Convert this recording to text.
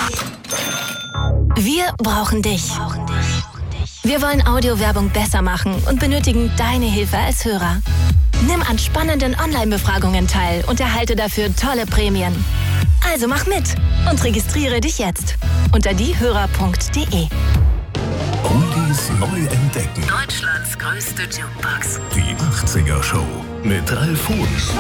Wir brauchen dich. Wir wollen Audiowerbung besser machen und benötigen deine Hilfe als Hörer. Nimm an spannenden Online-Befragungen teil und erhalte dafür tolle Prämien. Also mach mit und registriere dich jetzt unter diehörer.de. Oldies neu entdecken. Deutschlands größte Jukebox. Die 80er Show mit Ralf Huhn.